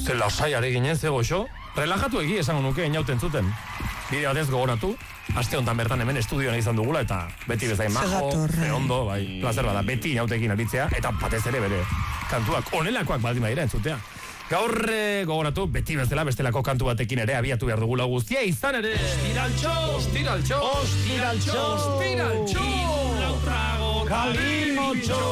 Ze lasaiare ginen, ze goxo. Relajatu egi esango nuke, inauten zuten. Bide batez gogoratu, aste honetan bertan hemen estudioan izan dugula, eta beti bezain majo, ondo, bai, placer bada, beti inautekin aritzea, eta batez ere bere kantuak, onelakoak baldin badira entzutea. Gaur gogoratu, beti bezala bestelako kantu batekin ere abiatu behar dugula guztia, izan ere... Ostiraltxo! Lautrago kalimotxo!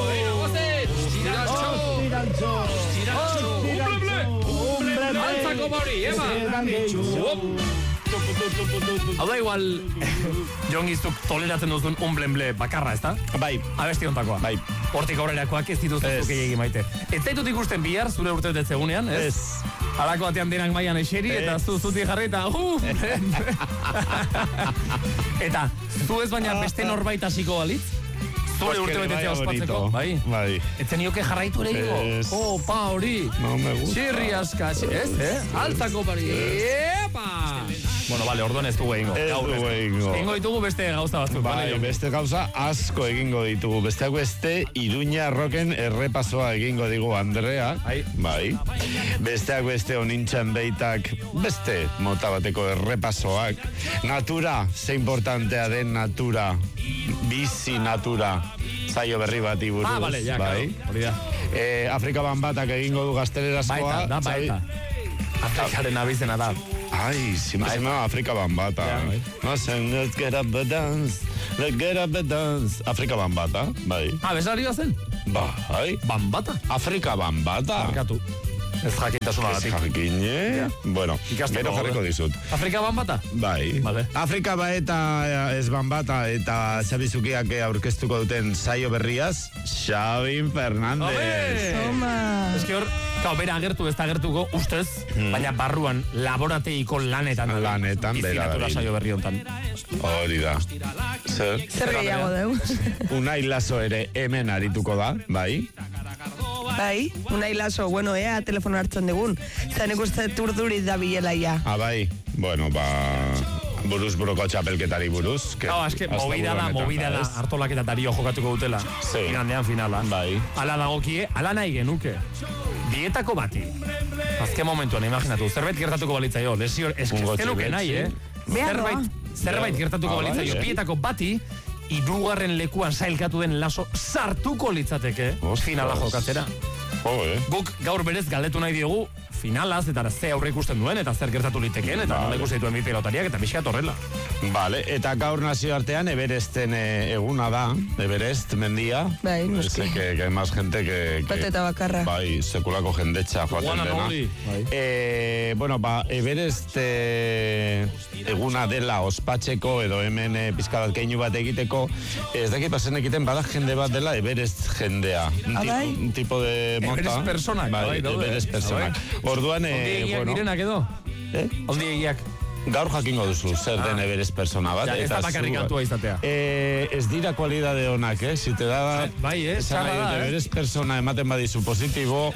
Altzako bauri, hau da igual, Jon Giztuk toleratzen duzun unblemble bakarra, ez da? Bai. Abesti ontakoa. Bai. Hortik aurrerakoak ez dituzuzuk gehiagi maite. Ez zaitut ikusten bihar, zure urtebetetze egunean, ez? Halako batean denak maian eseri, eta zuti jarri, eta eta, zu ez baina beste norbait hasiko balitz? Zure urtebetetzea ospatzeko, bai? Etzen nioke jarraitu ere higo? Pa hori! No me gusta. Txirri aska, ez? Altzako pari! Epa! Bueno, vale, orduan ez dugu egingo. Egingo ditugu beste gauza batzuk. Bai, beste gauza asko egingo ditugu. Besteak beste, Iruña rocken errepasoa egingo digu Andrea. Bai. Besteak beste onintxan beitak beste mota bateko errepasoak. Natura, ze importantea den natura. Bizi natura. Zaio berri bati buruz. Bale, ja, hori da. Afrika Bambatak egingo du gaztelerazkoa. Baita. Afrikaren abizena da. Ai, siempre se llama Afrika Bambata. No sé, let's get up the dance. Afrika Bambata, bai. Besari zen? Bai. Bambata? Afrika Bambata. Arkatu. Ez jakintasuna batik. Ez jakine. Bueno, gero jarriko dizut. Afrika Bambata? Bai. Afrika Baeta ez Bambata eta Xabizukiak aurkeztuko duten saio berriaz, Xabin Fernández. Toma. Ez que hor, bera agertu ez da agertuko, ustez, baina barruan laborateiko lanetan. Bera. Saio berri hontan. Hori da. Zer gehiago deu? Unai Laso ere hemen arituko da, bai? Bai, Unai Laso, bueno, telefono hartzen digun. Zanek uste turdurit da bilela ya. Bai, bueno, buruz buroko txapelketari buruz. Eske, movida da, hartolaketa dario jokatuko dutela. Igandean finala. Bai. Ala dagokie, ala nahi genuke. Bietako bati. Azken momentuan, imaginatu, zerbait gertatuko balitzaio, lesio, eskenuke nahi, Zerbait gertatuko balitzaio, bietako bati, hirugarren lekuan sailkatu den Laso sartuko litzateke finala jokatzera. Guk gaur berez galdetu nahi diogu finalaz eta ze aurre ikusten duen eta zer gertatu litekeen eta nola ikusten dituen bi pilotariak eta pixkat horrela. Vale, eta gaur nazioartean Everesten eguna da, Everest mendia. Bai, noski. Que hay más gente que Pateta bakarra. Bai, sekulako jendetza joaten dena. Bueno, Everest eguna dela ospatzeko edo hemen pizkadat keinu bat egiteko, ez dakit pasen egiten bada jende bat dela Everest jendea. Un tipo de mota. Everest personak. Bai, Everest personak. Orduan, bueno. Direnak edo? Ondi egiak. Gaur jakingo duzu, zer den Everest persona bat. Ez da bakarrik kantua izatea. Ez dira kualidade honak, Si te da... Bai, txarra da, Everest persona ematen badizu positibo,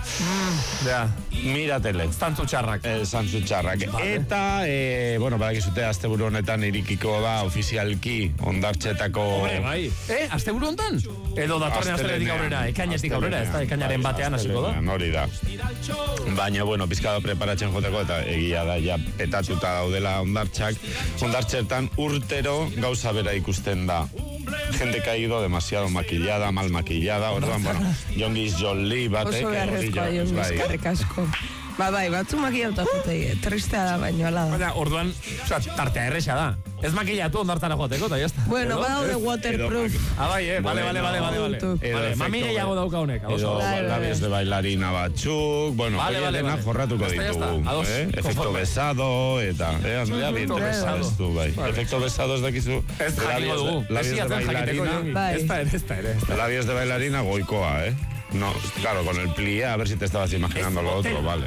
miratele. Zantzu txarrak. Zantzu txarrak. Eta, bueno, badakizute, asteburu honetan irikiko da ofizialki ondartxetako... Hombre, bai. Asteburu honetan? Edo datorren asteletik aurrera, ekainetik aurrera, ez da, ekainaren batean hasiko da. Hori da. Baina, bueno, pizkado preparatzen joteko eta egia da, ja, petatuta daudela ondartxetan urtero gauza bera ikusten da. Gente que ha ido demasiado maquillada, mal maquillada, orduan, bueno, Jon Gizjolli batek. Oso beharrezkoa, Jon Gizkarrik asko. Bai, batzu makillauta jutei, tristea da baino, ala da. Baina, orduan, tartea erresa da. Ez makillatu ondartara joateko, eta jazta. Bueno, badaude waterproof. Bai, vale. Mami gehiago dauka honek. Edo labios de bailarina batzuk, bueno, dena jorratuko ditugu. Efecto besado, eta, Andrea, bien besado, bai. Efecto besado ez dakizu. Ez jakingo dugu. Labios de bailarina. Esta ere. Labios de bailarina goikoa, No, claro, con el plié, a ver si te estabas imaginando lo otro, vale.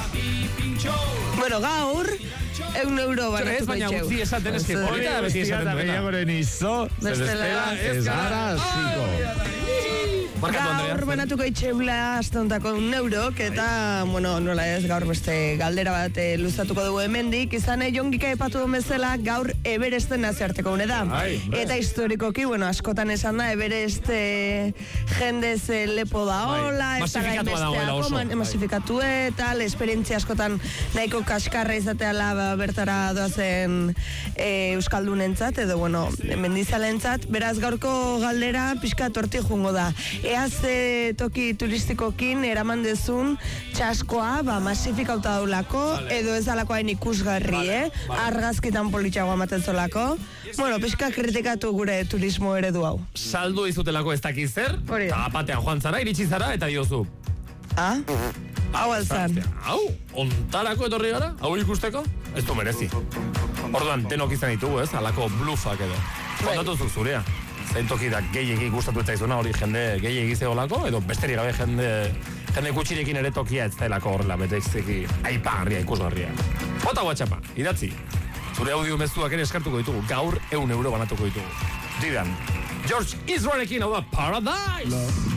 Bueno, gaur, €1 banatuko baina utzi esaten eske, polita da beti esaten duena. Gehiagoren izo, bestela ez gara ziko. Gaur banatuko itxeula astontako €1, eta, bueno, nola ez, gaur beste galdera bat luzatuko dugu hemendik, izan jongika epatu bezala gaur Everesten nazioarteko une da. Eta historikoki, bueno, askotan esan da, Everest jendez lepo da hola, masifikatu eta esperientzia askotan nahiko kaskarra izateala bertara doazen euskaldunentzat, edo, bueno, mendizalentzat, beraz gaurko galdera pixka torti jungo da. Eaz toki turistikokin eraman dezun txaskoa, masifikauta daulako, edo ez alako hain ikusgarri, argazkitan politxagoa maten zolako. Bueno, pixka kritikatu gure turismo eredu hau. Saldu izutelako ez dakiz zer, eta apatean joan zara, iritsi zara, eta diozu. Hau alzan. Hau, ontarako etorri gara? Hau ikusteko? Ez du merezi. Orduan, denok izan ditugu, ez? Alako blufak edo. Kontatu zuk zurea. Zein tokidak gehiagik gustatu ez zaizuna, hori jende gehiagik zeolako, edo besterik gabe jende kutsirekin ere tokia ez zailako horrela, betexeki aipagarria, ikusgarria. Bota WhatsAppa, idatzi. Zure audio mezuak ere eskartuko ditugu, gaur €1 banatuko ditugu. Didan, George Israelekin hau da Paradise!